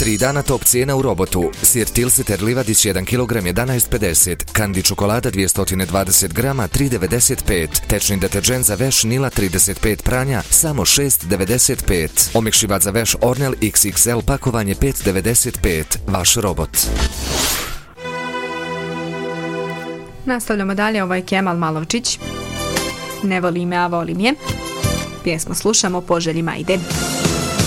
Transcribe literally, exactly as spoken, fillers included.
Tri dana top cijena u Robotu. Sir Tilsiter Livadić jedan kilogram jedanaest pedeset, Kandi čokolada dvjesto dvadeset grama tri devedeset pet, tečni deterđent za veš Nila trideset pet pranja samo šest devedeset pet, omekšivač za veš Ornel iks iks el pakovanje pet devedeset pet. Vaš Robot. Nastavljamo dalje, ovo je Kemal Malovčić. Ne volim me, a volim je. Pjesmu slušamo po želji Majde.